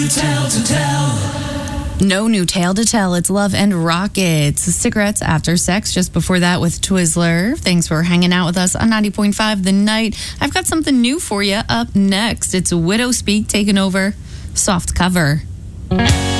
Tale to tell. No new tale to tell. It's Love and Rockets. Cigarettes After Sex. Just before that with Twizzler. Thanks for hanging out with us on 90.5 The Night. I've got something new for you up next. It's Widow Speak taking over Soft Cover.